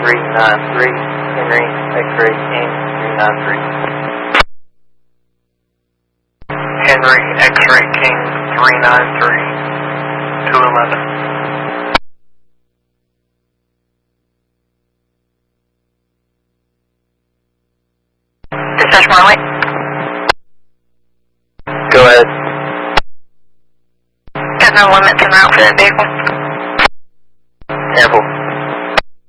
393, Henry X-Ray King 393. Henry X-Ray King 393, 211. Dispatch Marley. Go ahead. Got no limits and route for that vehicle.